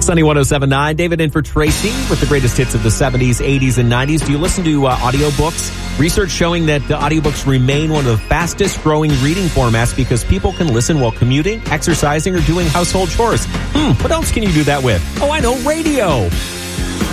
Sunny 107.9, David in for Tracy with the greatest hits of the 70s, 80s, and 90s. Do you listen to audiobooks? Research showing that audiobooks remain one of the fastest growing reading formats because people can listen while commuting, exercising, or doing household chores. What else can you do that with? Oh, I know, radio.